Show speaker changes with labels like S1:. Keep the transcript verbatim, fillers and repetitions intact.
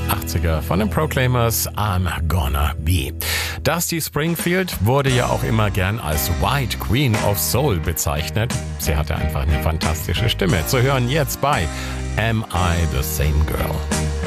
S1: achtziger von den Proclaimers, I'm Gonna Be. Dusty Springfield wurde ja auch immer gern als White Queen of Soul bezeichnet. Sie hatte einfach eine fantastische Stimme. Zu hören jetzt bei Am I the Same Girl?